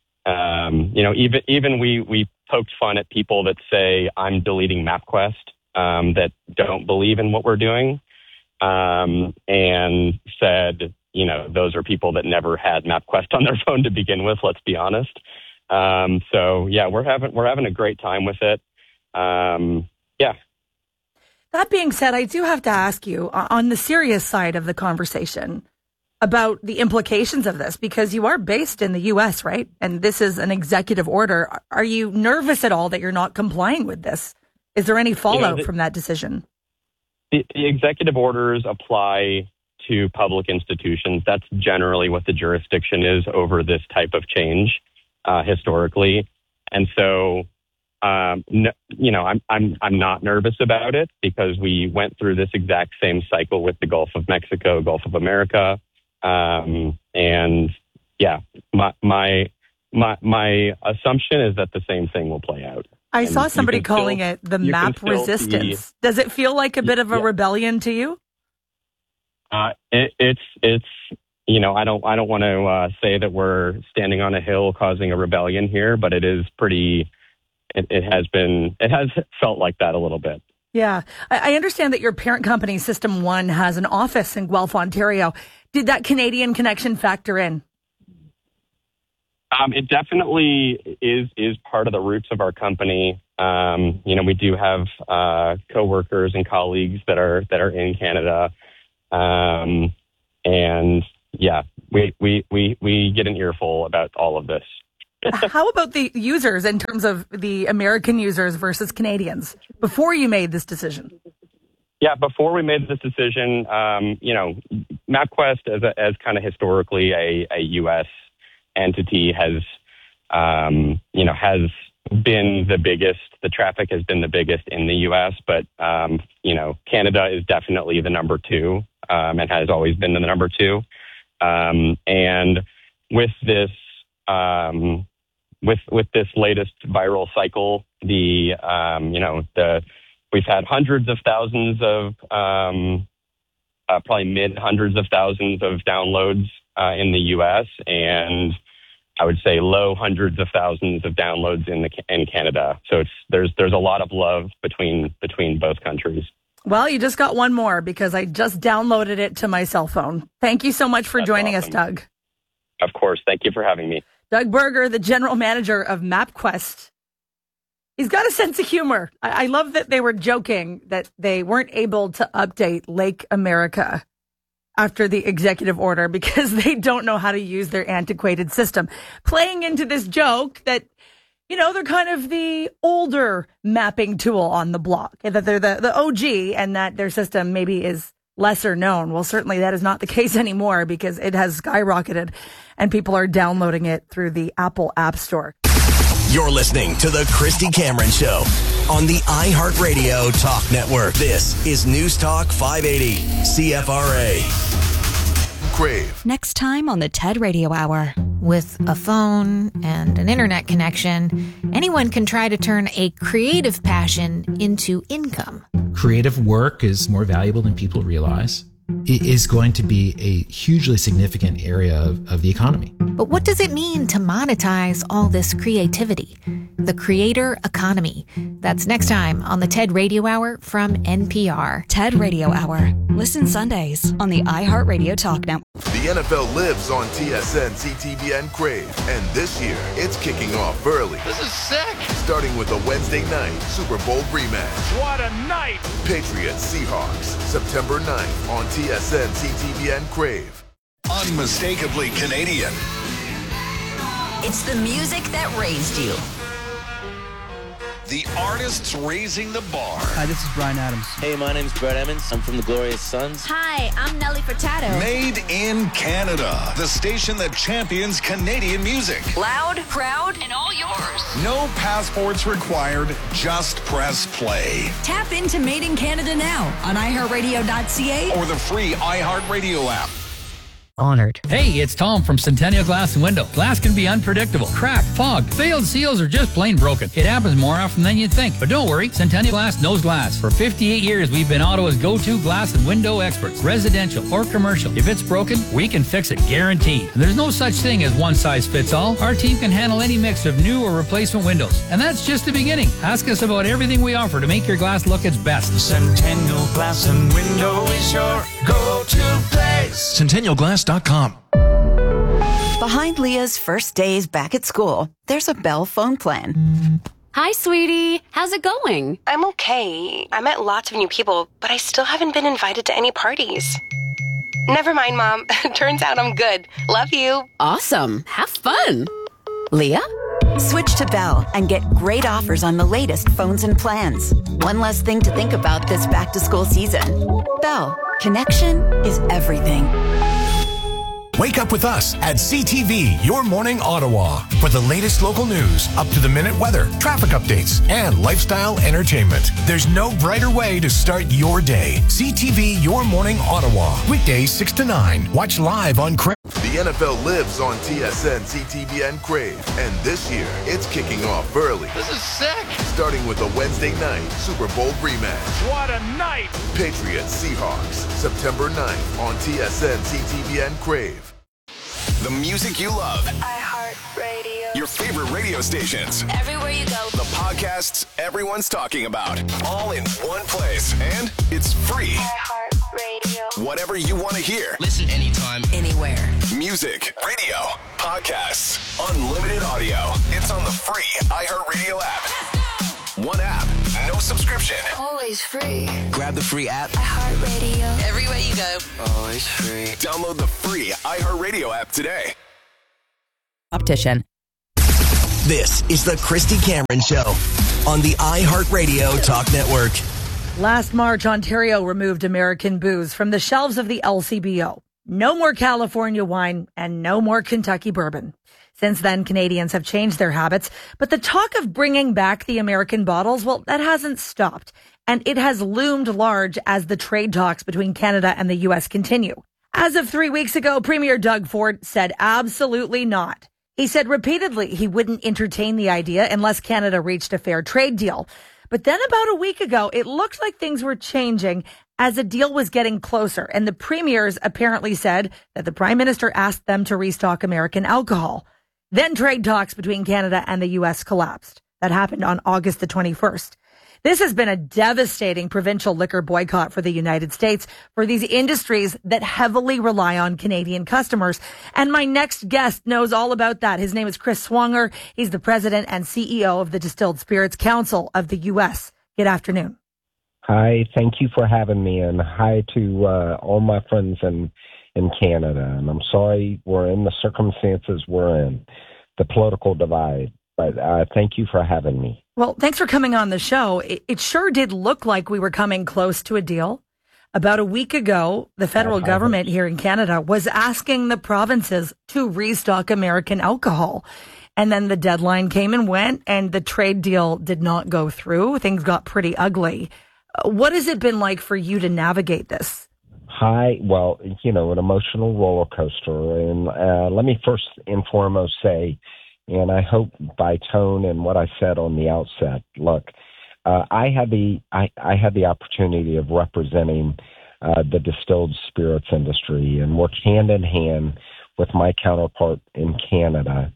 even we poked fun at people that say I'm deleting MapQuest, that don't believe in what we're doing, and said, those are people that never had MapQuest on their phone to begin with, let's be honest. So yeah, we're having a great time with it. Yeah. That being said, I do have to ask you on the serious side of the conversation about the implications of this, because you are based in the U.S., right? And this is an executive order. Are you nervous at all that you're not complying with this? Is there any fallout from that decision? The executive orders apply to public institutions. That's generally what the jurisdiction is over this type of change, historically. And so, I'm not nervous about it because we went through this exact same cycle with the Gulf of Mexico, Gulf of America. And yeah, my assumption is that the same thing will play out. I saw somebody calling it the map resistance. Does it feel like a bit of a rebellion to you? It's I don't want to say that we're standing on a hill causing a rebellion here, but it is pretty. It has felt like that a little bit. Yeah, I understand that your parent company System 1 has an office in Guelph, Ontario. Did that Canadian connection factor in? It definitely is part of the roots of our company. We do have coworkers and colleagues that are in Canada, and yeah, we get an earful about all of this. How about the users in terms of the American users versus Canadians before you made this decision? Yeah, before we made this decision, MapQuest as kind of historically a U.S. entity has been the biggest. The traffic has been the biggest in the U.S., but Canada is definitely the number two, and has always been the number two. And with this, with this latest viral cycle, we've had hundreds of thousands of, probably mid hundreds of thousands of downloads in the U.S. and I would say low hundreds of thousands of downloads in Canada. So there's a lot of love between both countries. Well, you just got one more because I just downloaded it to my cell phone. Thank you so much for joining us, Doug. Of course. Thank you for having me. Doug Berger, the general manager of MapQuest. He's got a sense of humor. I love that they were joking that they weren't able to update Lake America after the executive order because they don't know how to use their antiquated system. Playing into this joke that, they're kind of the older mapping tool on the block, and that they're the OG and that their system maybe is lesser known. Well, certainly that is not the case anymore because it has skyrocketed and people are downloading it through the Apple App Store. You're listening to The Christy Cameron Show on the iHeartRadio Talk Network. This is News Talk 580 CFRA. Crave. Next time on the TED Radio Hour. With a phone and an internet connection, anyone can try to turn a creative passion into income. Creative work is more valuable than people realize. It is going to be a hugely significant area of the economy. But what does it mean to monetize all this creativity? The creator economy. That's next time on the TED Radio Hour from NPR. TED Radio Hour. Listen Sundays on the iHeartRadio Talk Network. The NFL lives on TSN, CTV, and Crave. And this year, it's kicking off early. This is sick. Starting with a Wednesday night Super Bowl rematch. What a night. Patriots Seahawks, September 9th on TSN, CTV, and Crave. Unmistakably Canadian. It's the music that raised you. The artists raising the bar. Hi, this is Bryan Adams. Hey, my name's Brett Emmons. I'm from the Glorious Sons. Hi, I'm Nelly Furtado. Made in Canada. The station that champions Canadian music. Loud, proud, and all yours. No passports required. Just press play. Tap into Made in Canada now on iHeartRadio.ca or the free iHeartRadio app. Honored. Hey, it's Tom from Centennial Glass and Window. Glass can be unpredictable. Crack, fog, failed seals, or just plain broken. It happens more often than you'd think. But don't worry, Centennial Glass knows glass. For 58 years, we've been Ottawa's go-to glass and window experts, residential or commercial. If it's broken, we can fix it, guaranteed. And there's no such thing as one size fits all. Our team can handle any mix of new or replacement windows. And that's just the beginning. Ask us about everything we offer to make your glass look its best. Centennial Glass and Window is your go-to place. CentennialGlass.com. Behind Leah's first days back at school, there's a Bell phone plan. Hi, sweetie. How's it going? I'm okay. I met lots of new people, but I still haven't been invited to any parties. Never mind, Mom. Turns out I'm good. Love you. Awesome. Have fun. Leah? Switch to Bell and get great offers on the latest phones and plans. One less thing to think about this back-to-school season. Bell. Connection is everything. Wake up with us at CTV, Your Morning Ottawa, for the latest local news, up-to-the-minute weather, traffic updates, and lifestyle entertainment. There's no brighter way to start your day. CTV, Your Morning Ottawa, weekdays 6 to 9. Watch live on Crave. The NFL lives on TSN, CTV, and Crave. And this year, it's kicking off early. This is sick. Starting with a Wednesday night Super Bowl rematch. What a night. Patriots Seahawks, September 9th on TSN, CTV, and Crave. The music you love. iHeartRadio. Your favorite radio stations. Everywhere you go. The podcasts everyone's talking about. All in one place. And it's free. iHeartRadio. Whatever you want to hear. Listen anytime, anywhere. Music, radio, podcasts, unlimited audio. It's on the free iHeartRadio app. One subscription. Always free. Grab the free app. iHeartRadio. Everywhere you go. Always free. Download the free iHeartRadio app today. Optician. This is the Christy Cameron Show on the iHeartRadio Talk Network. Last March, Ontario removed American booze from the shelves of the LCBO. No more California wine and no more Kentucky bourbon. Since then, Canadians have changed their habits, but the talk of bringing back the American bottles, well, that hasn't stopped. And it has loomed large as the trade talks between Canada and the U.S. continue. As of 3 weeks ago, Premier Doug Ford said absolutely not. He said repeatedly he wouldn't entertain the idea unless Canada reached a fair trade deal. But then about a week ago, it looked like things were changing as a deal was getting closer. And the premiers apparently said that the Prime Minister asked them to restock American alcohol. Then trade talks between Canada and the U.S. collapsed. That happened on August the 21st. This has been a devastating provincial liquor boycott for the United States for these industries that heavily rely on Canadian customers. And my next guest knows all about that. His name is Chris Swanger. He's the president and CEO of the Distilled Spirits Council of the U.S. Good afternoon. Hi, thank you for having me, and hi to all my friends in Canada. And I'm sorry we're in the circumstances we're in, the political divide. But thank you for having me. Well, thanks for coming on the show. It sure did look like we were coming close to a deal. About a week ago, the federal government here in Canada was asking the provinces to restock American alcohol. And then the deadline came and went, and the trade deal did not go through. Things got pretty ugly. What has it been like for you to navigate this? Hi. Well, an emotional roller coaster. And let me first and foremost say, and I hope by tone and what I said on the outset, look, I had the opportunity of representing the distilled spirits industry and work hand in hand with my counterpart in Canada,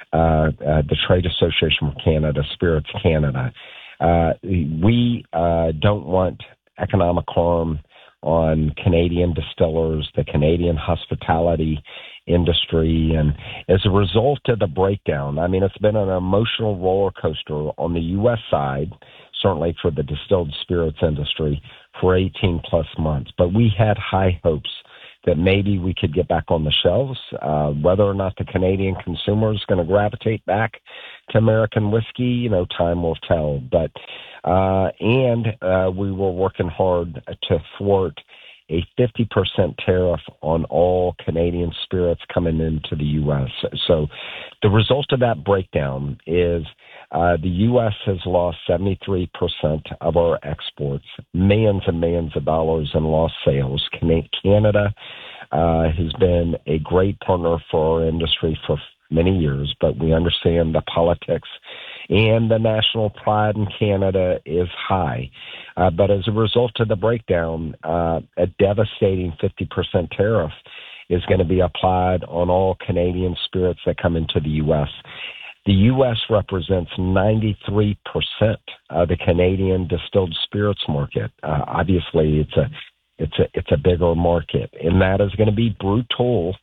the Trade Association for Canada, Spirits Canada. We don't want economic harm on Canadian distillers, the Canadian hospitality industry. And as a result of the breakdown, it's been an emotional roller coaster on the U.S. side, certainly for the distilled spirits industry, for 18 plus months. But we had high hopes that maybe we could get back on the shelves. Whether or not the Canadian consumer is going to gravitate back to American whiskey, time will tell. But we were working hard to thwart a 50% tariff on all Canadian spirits coming into the U.S. So the result of that breakdown is the U.S. has lost 73% of our exports, millions and millions of dollars in lost sales. Canada has been a great partner for our industry for many years, but we understand the politics and the national pride in Canada is high. But as a result of the breakdown, a devastating 50% tariff is going to be applied on all Canadian spirits that come into the U.S. The U.S. represents 93% of the Canadian distilled spirits market. Obviously, it's a bigger market, and that is going to be brutal,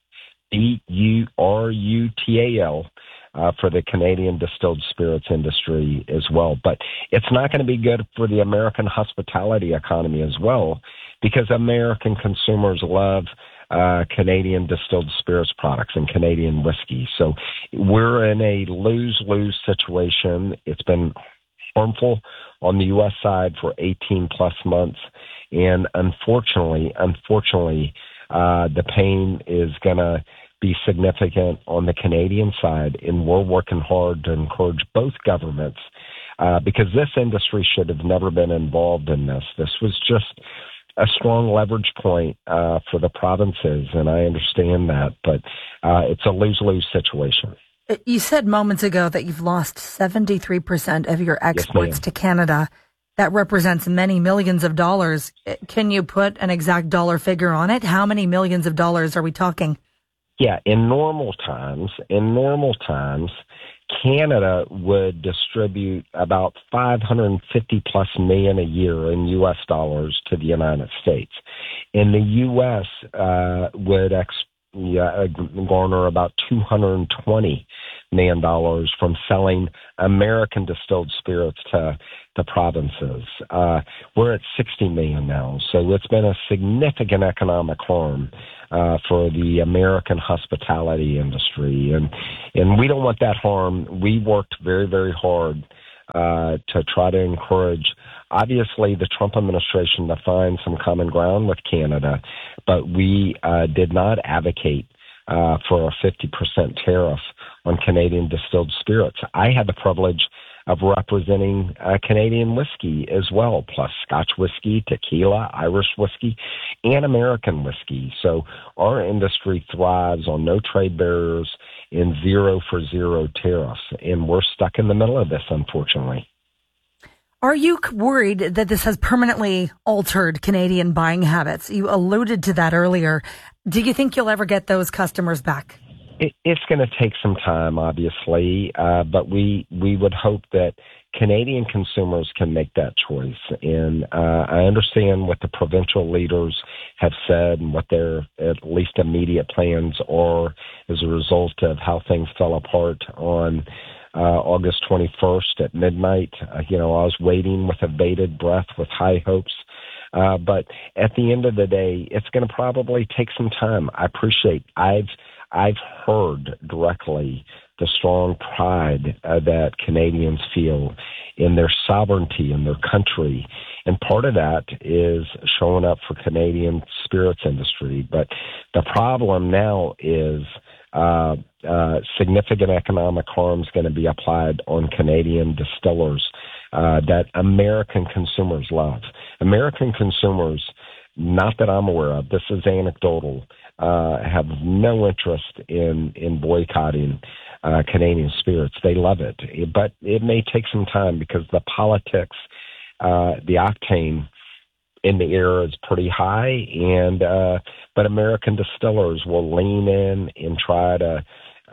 BURUTAL, for the Canadian distilled spirits industry as well. But it's not going to be good for the American hospitality economy as well, because American consumers love Canadian distilled spirits products and Canadian whiskey. So we're in a lose-lose situation. It's been harmful on the U.S. side for 18 plus months. And unfortunately, the pain is going to be significant on the Canadian side, and we're working hard to encourage both governments because this industry should have never been involved in this. This was just a strong leverage point for the provinces, and I understand that, but it's a lose-lose situation. You said moments ago that you've lost 73% of your exports to Canada. That represents many millions of dollars. Can you put an exact dollar figure on it? How many millions of dollars are we talking? Yeah, in normal times, Canada would distribute about $550 plus million a year in U.S. dollars to the United States. And the U.S. would garner about $220 million from selling American distilled spirits to the provinces. We're at $60 million now, so it's been a significant economic harm for the American hospitality industry, and we don't want that harm. We worked very, very hard to try to encourage, obviously, the Trump administration to find some common ground with Canada, but we did not advocate for a 50% tariff on Canadian distilled spirits. I had the privilege of representing Canadian whiskey as well, plus Scotch whiskey, tequila, Irish whiskey, and American whiskey. So our industry thrives on no trade barriers and 0 for 0 tariffs, and we're stuck in the middle of this, unfortunately. Are you worried that this has permanently altered Canadian buying habits? You alluded to that earlier. Do you think you'll ever get those customers back? It's going to take some time, obviously, but we would hope that Canadian consumers can make that choice. And I understand what the provincial leaders have said and what their at least immediate plans are as a result of how things fell apart on August 21st at midnight. I was waiting with a bated breath with high hopes. But at the end of the day, it's going to probably take some time. I appreciate I've heard directly the strong pride that Canadians feel in their sovereignty in their country. And part of that is showing up for Canadian spirits industry. But the problem now is significant economic harm is going to be applied on Canadian distillers that American consumers love. American consumers, not that I'm aware of, this is anecdotal, have no interest in boycotting Canadian spirits. They love it. But it may take some time because the politics, the octane in the air is pretty high, and but American distillers will lean in and try to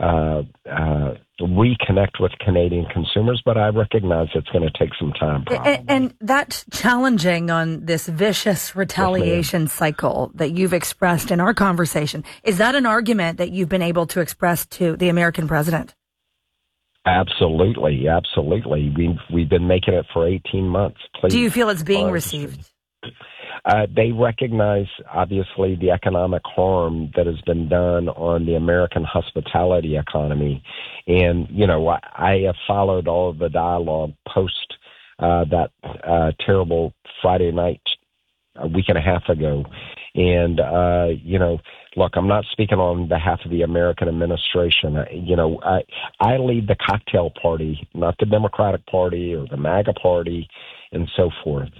reconnect with Canadian consumers, but I recognize it's going to take some time. And that's challenging on this vicious retaliation cycle that you've expressed in our conversation. Is that an argument that you've been able to express to the American president? Absolutely. We've been making it for 18 months. Please. Do you feel it's being received? They recognize, obviously, the economic harm that has been done on the American hospitality economy. And, I have followed all of the dialogue post that terrible Friday night a week and a half ago. And, look, I'm not speaking on behalf of the American administration. I lead the cocktail party, not the Democratic Party or the MAGA Party and so forth.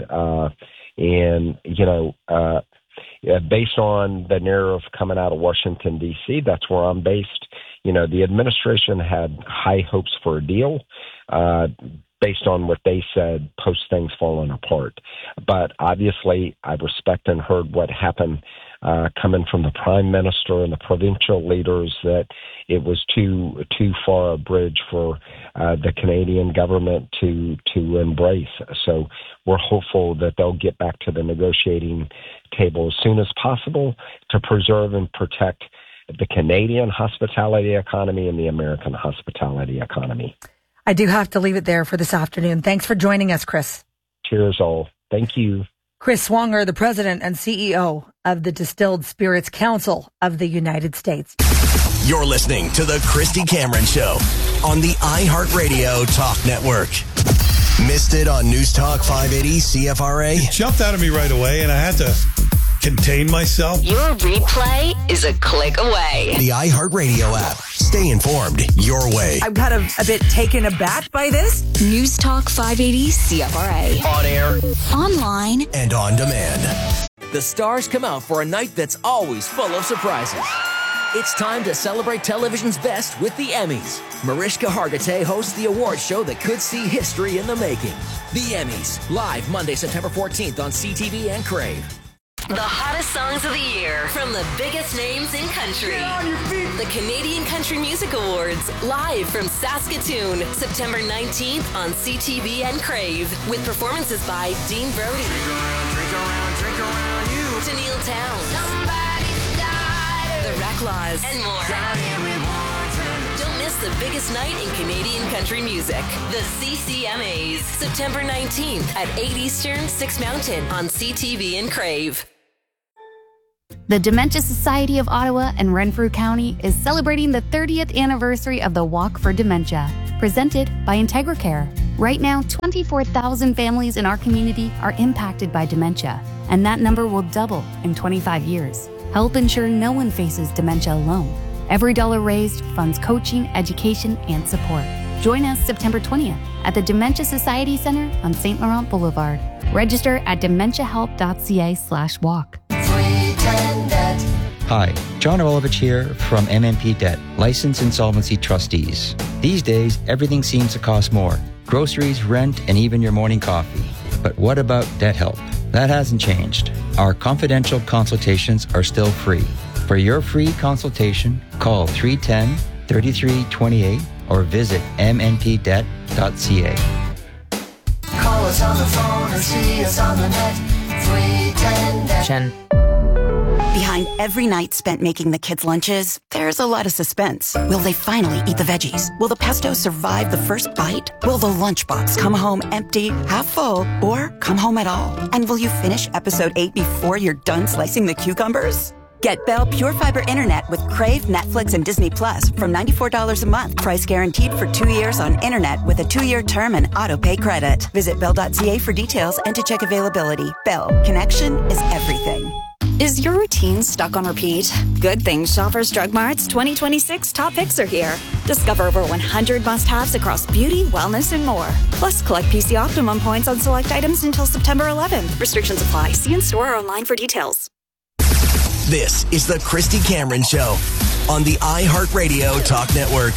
Based on the narrative coming out of Washington, D.C., that's where I'm based. The administration had high hopes for a deal based on what they said post things falling apart. But obviously, I respect and heard what happened coming from the prime minister and the provincial leaders, that it was too far a bridge for the Canadian government to embrace. So we're hopeful that they'll get back to the negotiating table as soon as possible to preserve and protect the Canadian hospitality economy and the American hospitality economy. I do have to leave it there for this afternoon. Thanks for joining us, Chris. Cheers all. Thank you. Chris Swanger, the president and CEO of the Distilled Spirits Council of the United States. You're listening to The Christy Cameron Show on the iHeartRadio Talk Network. Missed it on News Talk 580 CFRA? It jumped out of me right away, and I had to contain myself. Your replay is a click away. The iHeartRadio app. Stay informed your way. I'm kind of a bit taken aback by this. News Talk 580 CFRA. On air, online, and on demand. The stars come out for a night that's always full of surprises. It's time to celebrate television's best with the Emmys. Mariska Hargitay hosts the award show that could see history in the making. The Emmys, live Monday, September 14th on CTV and Crave. The hottest songs of the year from the biggest names in country. The Canadian Country Music Awards, live from Saskatoon, September 19th on CTV and Crave, with performances by Dean Brody, Drink around you. Tennille Townes, The Claus, and more. Don't miss the biggest night in Canadian country music. The CCMAs, September 19th at 8 Eastern, 6 Mountain on CTV and Crave. The Dementia Society of Ottawa and Renfrew County is celebrating the 30th anniversary of the Walk for Dementia, presented by IntegraCare. Right now, 24,000 families in our community are impacted by dementia, and that number will double in 25 years. Help ensure no one faces dementia alone. Every dollar raised funds coaching, education, and support. Join us September 20th at the Dementia Society Center on St. Laurent Boulevard. Register at dementiahelp.ca/walk. Hi, John Rolovich here from MNP Debt, Licensed Insolvency Trustees. These days, everything seems to cost more. Groceries, rent, and even your morning coffee. But what about debt help? That hasn't changed. Our confidential consultations are still free. For your free consultation, call 310-3328 or visit mnpdebt.ca. Call us on the phone or see us on the net. 310. Behind every night spent making the kids' lunches, there's a lot of suspense. Will they finally eat the veggies? Will the pesto survive the first bite? Will the lunchbox come home empty, half full, or come home at all? And will you finish episode 8 before you're done slicing the cucumbers? Get Bell Pure Fiber Internet with Crave, Netflix, and Disney Plus from $94 a month. Price guaranteed for 2 years on internet with a 2-year term and auto-pay credit. Visit Bell.ca for details and to check availability. Bell, connection is everything. Is your routine stuck on repeat? Good thing Shoppers Drug Mart's 2026 top picks are here. Discover over 100 must-haves across beauty, wellness, and more. Plus, collect PC Optimum points on select items until September 11th. Restrictions apply. See in-store or online for details. This is the Christy Cameron Show on the iHeartRadio Talk Network.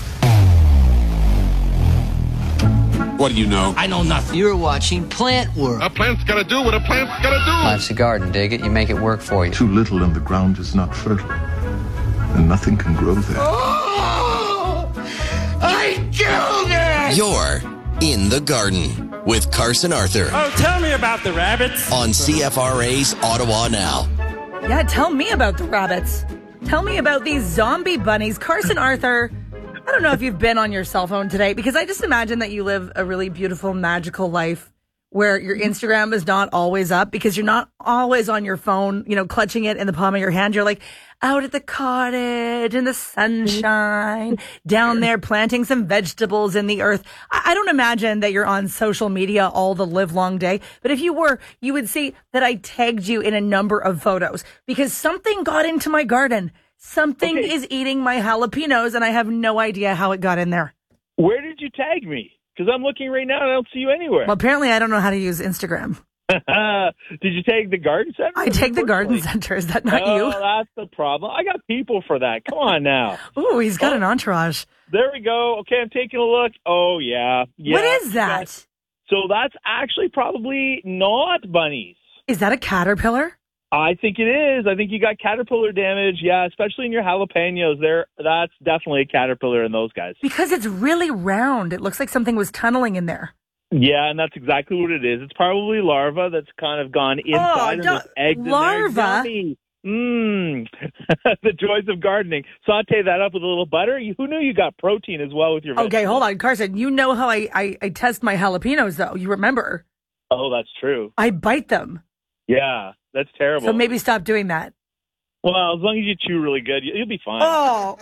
What do you know? I know nothing. You're watching Plant World. A plant's gotta do what a plant's gotta do. Life's a garden, dig it. You make it work for you. Too little and the ground is not fertile. And nothing can grow there. Oh! I killed it! You're in the garden with Carson Arthur. Oh, tell me about the rabbits. On CFRA's Ottawa Now. Yeah, tell me about the rabbits. Tell me about these zombie bunnies. Carson Arthur, I don't know if you've been on your cell phone today, because I just imagine that you live a really beautiful, magical life where your Instagram is not always up because you're not always on your phone, you know, clutching it in the palm of your hand. You're like out at the cottage in the sunshine, down there planting some vegetables in the earth. I don't imagine that you're on social media all the live long day. But if you were, you would see that I tagged you in a number of photos because something got into my garden. Something is eating my jalapenos, and I have no idea how it got in there. Where did you tag me? Because I'm looking right now and I don't see you anywhere. Well, apparently I don't know how to use Instagram. Did you tag the garden center? I take the garden center. Is that not you? Oh, that's the problem. I got people for that. Come on now. Ooh, he's got an entourage. There we go. Okay, I'm taking a look. Oh, yeah. What is that? So that's actually probably not bunnies. Is that a caterpillar? I think it is. I think you got caterpillar damage. Yeah, especially in your jalapenos. That's definitely a caterpillar in those guys. Because it's really round. It looks like something was tunneling in there. Yeah, and that's exactly what it is. It's probably larva that's kind of gone inside and there's eggs larva? in there. The joys of gardening. Saute that up with a little butter. Who knew you got protein as well with your vegetables? Okay, hold on, Carson. You know how I test my jalapenos, though. You remember? Oh, that's true. I bite them. Yeah, that's terrible. So maybe stop doing that. Well, as long as you chew really good, you'll be fine. Oh.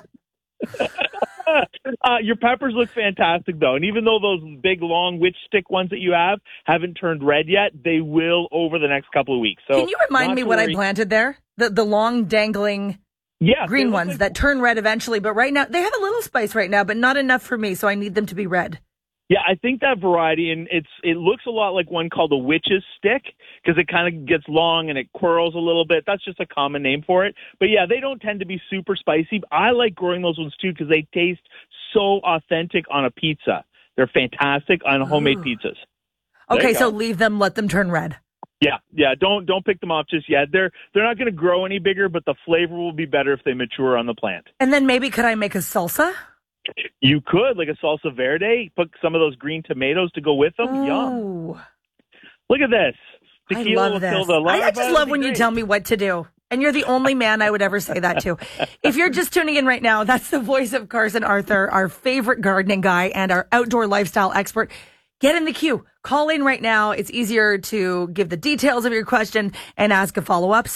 Your peppers look fantastic, though. And even though those big, long witch stick ones that you have haven't turned red yet, they will over the next couple of weeks. So can you remind me what I planted there? The long, dangling green ones that turn red eventually. But right now, they have a little spice right now, but not enough for me. So I need them to be red. Yeah, I think that variety, and it looks a lot like one called a witch's stick because it kind of gets long and it quirls a little bit. That's just a common name for it. But yeah, they don't tend to be super spicy. I like growing those ones too because they taste so authentic on a pizza. They're fantastic on homemade pizzas. Okay, so leave them, let them turn red. Yeah. Don't pick them off just yet. They're not going to grow any bigger, but the flavor will be better if they mature on the plant. And then maybe could I make a salsa? You could, like a salsa verde, put some of those green tomatoes to go with them. Ooh. Yum. Look at this. Tequila I love this. will kill the larva. I just love when you tell me what to do. And you're the only man I would ever say that to. If you're just tuning in right now, that's the voice of Carson Arthur, our favorite gardening guy and our outdoor lifestyle expert. Get in the queue. Call in right now. It's easier to give the details of your question and ask a follow-up.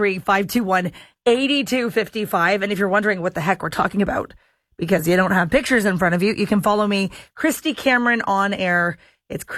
613-521-8255. And if you're wondering what the heck we're talking about because you don't have pictures in front of you, you can follow me, Christy Cameron, on air. It's